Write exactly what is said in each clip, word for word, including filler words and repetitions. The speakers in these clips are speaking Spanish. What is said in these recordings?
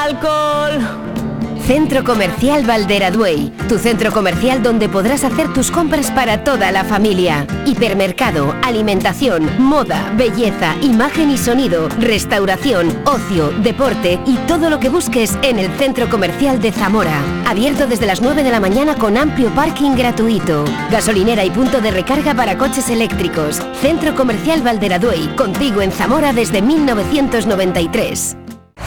alcohol. Centro Comercial Valderaduey, tu centro comercial donde podrás hacer tus compras para toda la familia. Hipermercado, alimentación, moda, belleza, imagen y sonido, restauración, ocio, deporte y todo lo que busques en el Centro Comercial de Zamora. Abierto desde las nueve de la mañana con amplio parking gratuito. Gasolinera y punto de recarga para coches eléctricos. Centro Comercial Valderaduey, contigo en Zamora desde mil novecientos noventa y tres.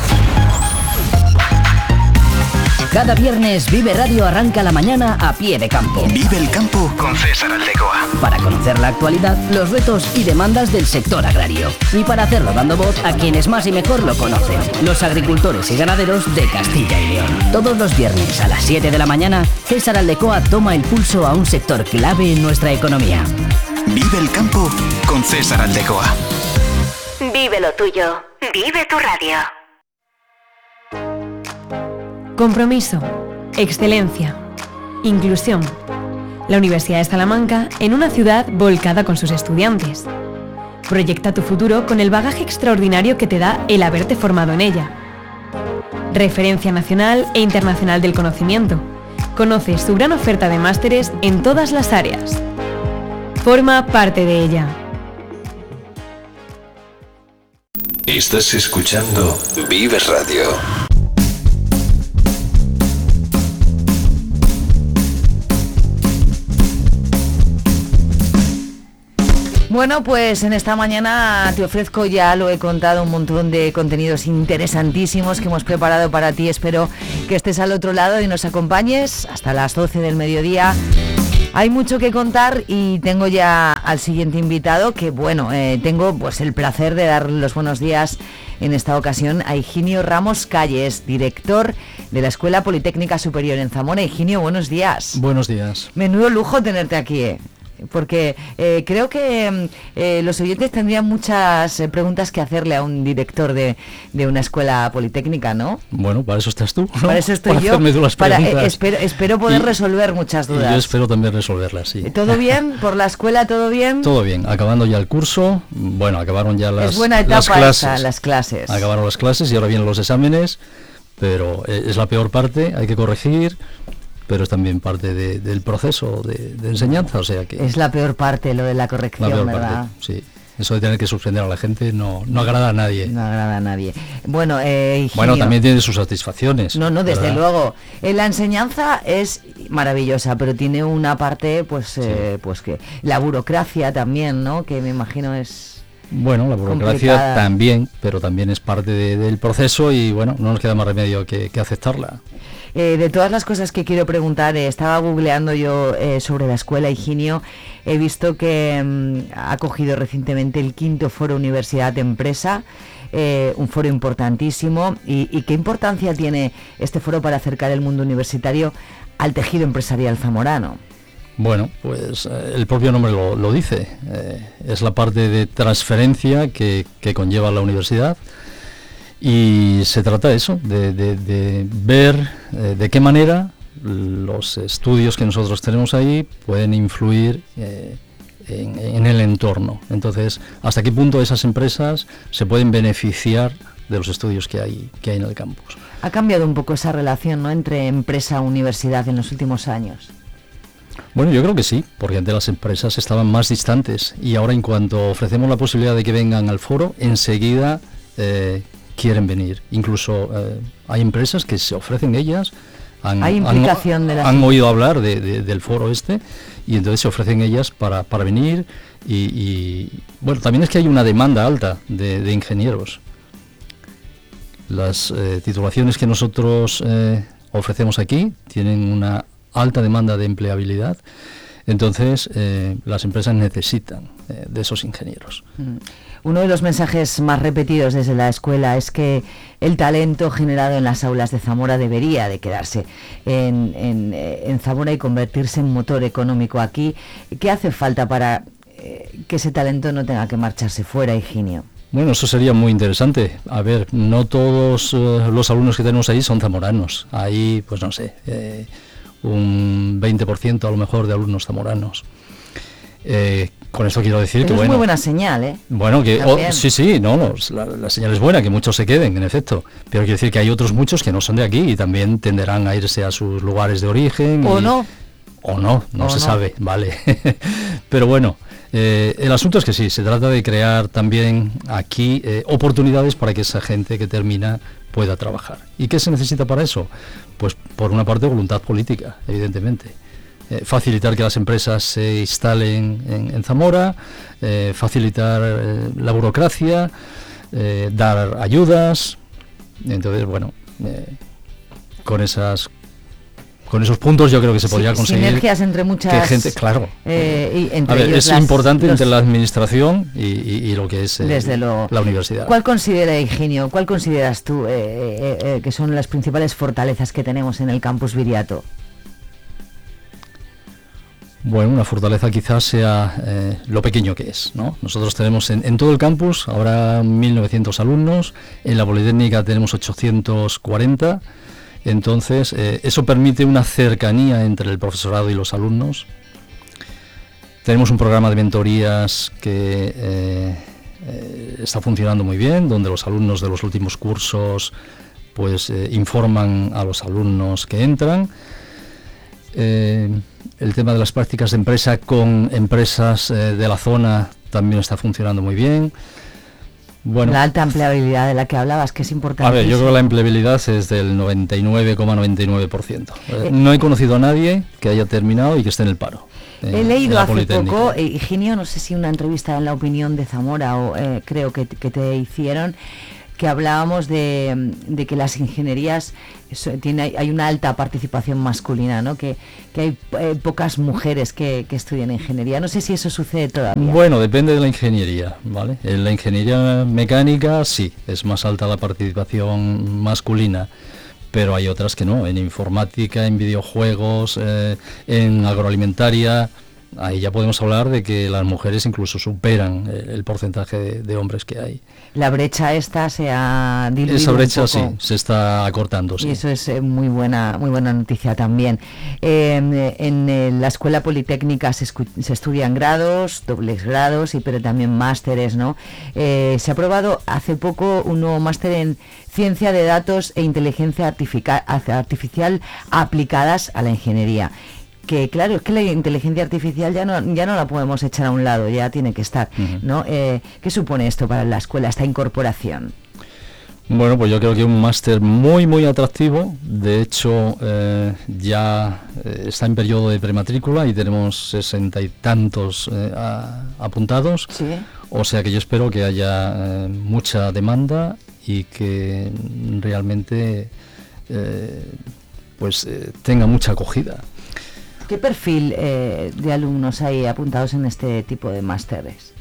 Cada viernes Vive Radio arranca la mañana a pie de campo. Vive el campo con César Aldecoa. Para conocer la actualidad, los retos y demandas del sector agrario. Y para hacerlo dando voz a quienes más y mejor lo conocen. Los agricultores y ganaderos de Castilla y León. Todos los viernes a las siete de la mañana, César Aldecoa toma el pulso a un sector clave en nuestra economía. Vive el campo con César Aldecoa. Vive lo tuyo. Vive tu radio. Compromiso, excelencia, inclusión. La Universidad de Salamanca en una ciudad volcada con sus estudiantes. Proyecta tu futuro con el bagaje extraordinario que te da el haberte formado en ella. Referencia nacional e internacional del conocimiento. Conoce su gran oferta de másteres en todas las áreas. Forma parte de ella. Estás escuchando Vive Radio. Bueno, pues en esta mañana te ofrezco, ya lo he contado, un montón de contenidos interesantísimos que hemos preparado para ti. Espero que estés al otro lado y nos acompañes hasta las doce del mediodía. Hay mucho que contar y tengo ya al siguiente invitado que, bueno, eh, tengo pues el placer de dar los buenos días en esta ocasión a Higinio Ramos Calles, director de la Escuela Politécnica Superior en Zamora. Higinio, buenos días. Buenos días. Menudo lujo tenerte aquí, ¿eh? Porque eh, creo que eh, los oyentes tendrían muchas eh, preguntas que hacerle a un director de, de una escuela politécnica, ¿no? Bueno, para eso estás tú, ¿no? Para eso estoy para yo. Hacerme tú las para, preguntas. eh, espero, espero poder y, resolver muchas dudas. Y yo espero también resolverlas, sí. ¿Todo bien? ¿Por la escuela todo bien? Todo bien. Acabando ya el curso. Bueno, acabaron ya las, es buena etapa las clases. esa, las clases. Acabaron las clases y ahora vienen los exámenes, pero eh, es la peor parte, hay que corregir. Pero es también parte de, del proceso de, de enseñanza, o sea que... Es la peor parte, lo de la corrección, la peor ¿verdad? Parte, sí. Eso de tener que suspender a la gente no, no agrada a nadie. No agrada a nadie. Bueno, eh, Higinio, bueno, también tiene sus satisfacciones. No, no, desde ¿verdad? luego. Eh, la enseñanza es maravillosa, pero tiene una parte, pues, eh, sí. pues que... La burocracia también, ¿no? Que me imagino es... Bueno, la burocracia complicada. También, pero también es parte de, del proceso y, bueno, no nos queda más remedio que, que aceptarla. Eh, de todas las cosas que quiero preguntar, eh, estaba googleando yo eh, sobre la escuela Higinio, he visto que mm, ha acogido recientemente el quinto foro Universidad Empresa, eh, un foro importantísimo, y, y qué importancia tiene este foro para acercar el mundo universitario al tejido empresarial zamorano. Bueno, pues eh, el propio nombre lo, lo dice, eh, es la parte de transferencia que, que conlleva la universidad. Y se trata de eso, de, de, de ver eh, de qué manera los estudios que nosotros tenemos ahí pueden influir eh, en, en el entorno. Entonces, ¿hasta qué punto esas empresas se pueden beneficiar de los estudios que hay, que hay en el campus? Ha cambiado un poco esa relación, ¿no?, entre empresa-universidad en los últimos años. Bueno, yo creo que sí, porque antes las empresas estaban más distantes y ahora en cuanto ofrecemos la posibilidad de que vengan al foro, enseguida... Eh, quieren venir, incluso eh, hay empresas que se ofrecen ellas, han, hay implicación han, de las... han oído hablar de, de, del foro este y entonces se ofrecen ellas para, para venir y, y bueno, también es que hay una demanda alta de, de ingenieros. Las eh, titulaciones que nosotros eh, ofrecemos aquí tienen una alta demanda de empleabilidad, entonces eh, las empresas necesitan eh, de esos ingenieros. Mm. Uno de los mensajes más repetidos desde la escuela es que el talento generado en las aulas de Zamora debería de quedarse en, en, en Zamora y convertirse en motor económico aquí. ¿Qué hace falta para eh, que ese talento no tenga que marcharse fuera, Higinio? Bueno, eso sería muy interesante. A ver, no todos eh, los alumnos que tenemos ahí son zamoranos. Hay, pues no sé, eh, un veinte por ciento a lo mejor de alumnos zamoranos. Eh, con esto quiero decir Eso que es bueno, muy buena señal, ¿eh? bueno que oh, También. sí sí no, no la, la señal es buena, que muchos se queden, en efecto, pero quiero decir que hay otros muchos que no son de aquí y también tenderán a irse a sus lugares de origen O y- no. o no, no O se no. sabe, vale. Pero bueno, eh, el asunto es que sí, se trata de crear también aquí eh, oportunidades para que esa gente que termina pueda trabajar. ¿Y qué se necesita para eso? Pues por una parte voluntad política, evidentemente. Eh, facilitar que las empresas se instalen en, en Zamora, eh, facilitar eh, la burocracia, eh, dar ayudas. Entonces, bueno, eh, con esas con esos puntos yo creo que se podría Sí, conseguir sinergias entre muchas que gente, claro. eh, y entre A ver, ellos es las- importante los- entre la administración y, y- y lo que es eh, Desde luego. la universidad. ¿Cuál considera, Higinio, cuál consideras tú eh, eh, eh, que son las principales fortalezas que tenemos en el campus Viriato? Bueno, una fortaleza quizás sea eh, lo pequeño que es, ¿no? Nosotros tenemos en, en todo el campus ahora mil novecientos alumnos, en la Politécnica tenemos ochocientos cuarenta, entonces eh, eso permite una cercanía entre el profesorado y los alumnos. Tenemos un programa de mentorías que eh, eh, está funcionando muy bien, donde los alumnos de los últimos cursos pues eh, informan a los alumnos que entran. Eh, el tema de las prácticas de empresa con empresas eh, de la zona también está funcionando muy bien. Bueno, La alta empleabilidad de la que hablabas, que es importante. a ver, yo creo que la empleabilidad es del noventa y nueve coma noventa y nueve por ciento. Eh, no he conocido a nadie que haya terminado y que esté en el paro. en- He en leído la hace Politécnica. poco, eh, Higinio, no sé si una entrevista en La Opinión de Zamora, o eh, creo que, que te hicieron, que hablábamos de, de que las ingenierías, eso, tiene, hay una alta participación masculina, ¿no? Que, que hay eh, pocas mujeres que, que estudian ingeniería. No sé si eso sucede todavía. Bueno, depende de la ingeniería, ¿vale? En la ingeniería mecánica sí, es más alta la participación masculina, pero hay otras que no, en informática, en videojuegos, eh, en agroalimentaria, ahí ya podemos hablar de que las mujeres incluso superan el, el porcentaje de, de hombres que hay. La brecha esta se ha diluido Esa un brecha sí, poco. se está acortando, sí. Y eso es eh, muy buena muy buena noticia también. Eh, en eh, la Escuela Politécnica se, escu- se estudian grados, dobles grados, y pero también másteres, ¿no? Eh, se ha aprobado hace poco un nuevo máster en Ciencia de Datos e Inteligencia Artifica- Artificial aplicadas a la ingeniería. Que claro, es que la inteligencia artificial ya no ya no la podemos echar a un lado, ya tiene que estar, Ujú. ¿no? Eh, ¿Qué supone esto para la escuela, esta incorporación? Bueno, pues yo creo que un máster muy, muy atractivo. De hecho, eh, ya eh, está en periodo de prematrícula y tenemos sesenta y tantos eh, a- apuntados. Sí. O sea que yo espero que haya eh, mucha demanda y que realmente eh, pues eh, tenga mucha acogida. ¿Qué perfil eh, de alumnos hay apuntados en este tipo de másteres?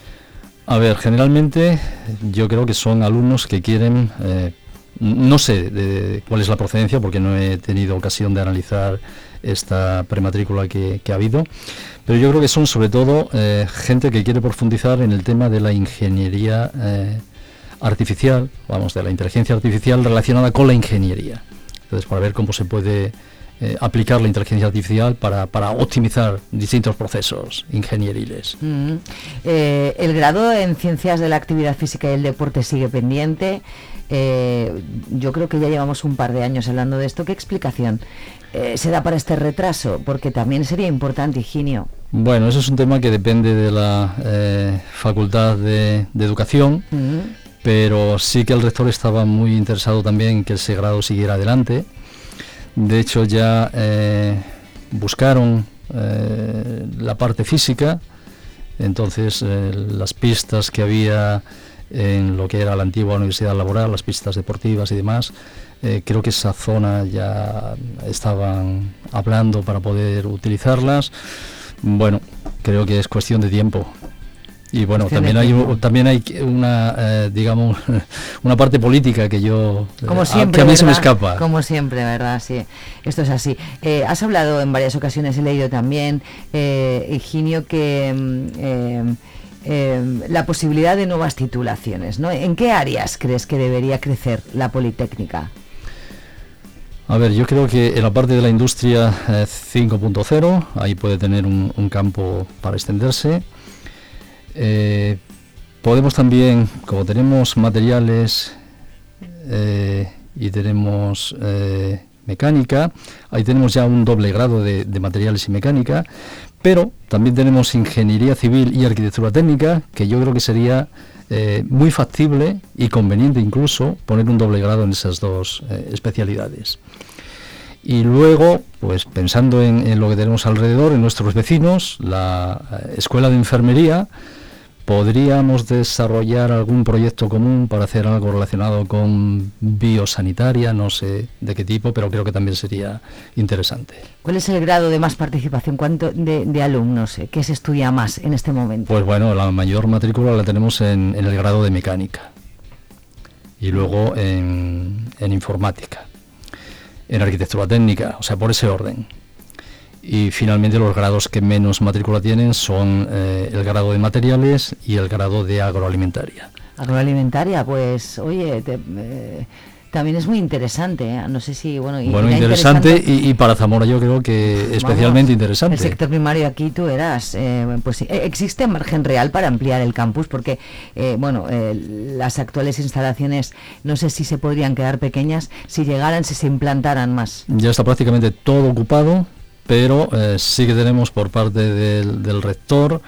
A ver, generalmente yo creo que son alumnos que quieren, eh, no sé de cuál es la procedencia porque no he tenido ocasión de analizar esta prematrícula que, que ha habido, pero yo creo que son sobre todo eh, gente que quiere profundizar en el tema de la ingeniería eh, artificial, vamos, de la inteligencia artificial relacionada con la ingeniería. Entonces, para ver cómo se puede eh, aplicar la inteligencia artificial para, para optimizar distintos procesos ingenieriles. Mm. Eh, el grado en Ciencias de la Actividad Física y el Deporte sigue pendiente. Eh, yo creo que ya llevamos un par de años hablando de esto. ¿Qué explicación eh, se da para este retraso? Porque también sería importante, Higinio. Bueno, eso es un tema que depende de la eh, Facultad de, de Educación, Mm. pero sí que el rector estaba muy interesado también en que ese grado siguiera adelante. De hecho, ya eh, buscaron eh, la parte física, entonces eh, las pistas que había en lo que era la antigua universidad laboral, las pistas deportivas y demás, eh, creo que esa zona ya estaban hablando para poder utilizarlas. Bueno, creo que es cuestión de tiempo. Y bueno, Cuestión de también hay tiempo. u- también hay que- una eh, digamos una parte política que yo eh, Como a- siempre, que a mí se me ¿verdad? escapa. Como siempre, ¿verdad? Sí, esto es así. Eh, has hablado en varias ocasiones, he leído también, eh, Higinio, que mm, eh, eh, la posibilidad de nuevas titulaciones, ¿no? ¿En qué áreas crees que debería crecer la Politécnica? A ver, yo creo que en la parte de la industria eh, cinco punto cero, ahí puede tener un, un campo para extenderse. Eh, podemos también, como tenemos materiales eh, y tenemos eh, mecánica, ahí tenemos ya un doble grado de, de materiales y mecánica, pero también tenemos ingeniería civil y arquitectura técnica, que yo creo que sería eh, muy factible y conveniente incluso poner un doble grado en esas dos eh, especialidades. Y luego, pues pensando en, en lo que tenemos alrededor, en nuestros vecinos, la eh, escuela de enfermería, podríamos desarrollar algún proyecto común para hacer algo relacionado con biosanitaria, no sé de qué tipo, pero creo que también sería interesante. ¿Cuál es el grado de más participación? ¿Cuánto de, de alumnos? ¿Qué se estudia más en este momento? Pues bueno, la mayor matrícula la tenemos en, en el grado de mecánica y luego en, en informática, en arquitectura técnica, o sea, por ese orden. Y finalmente los grados que menos matrícula tienen son eh, el grado de materiales y el grado de agroalimentaria. Agroalimentaria, pues, oye, te, eh, también es muy interesante, ¿eh? No sé si, bueno... Y bueno, interesante, interesante. Y, y para Zamora yo creo que especialmente Vamos, interesante. El sector primario aquí tú eras, eh, pues existe margen real para ampliar el campus, porque, eh, bueno, eh, las actuales instalaciones no sé si se podrían quedar pequeñas, si llegaran, si se implantaran más. Ya está prácticamente todo ocupado, pero eh, sí que tenemos por parte del, del rector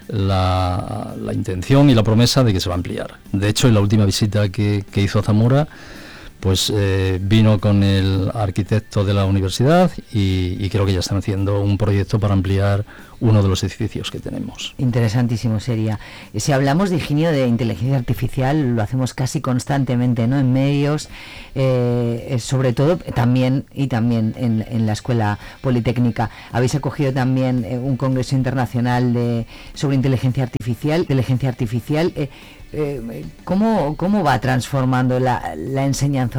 la, la intención y la promesa de que se va a ampliar. De hecho, en la última visita que, que hizo a Zamora, pues eh, vino con el arquitecto de la universidad y, y creo que ya están haciendo un proyecto para ampliar uno de los edificios que tenemos. Interesantísimo sería. Si hablamos de ingenio de inteligencia artificial, lo hacemos casi constantemente, ¿no? En medios, eh, sobre todo también y también en, en la Escuela Politécnica. Habéis acogido también eh, un congreso internacional de sobre inteligencia artificial. Inteligencia artificial. Eh, eh, ¿cómo, ¿Cómo va transformando la, la enseñanza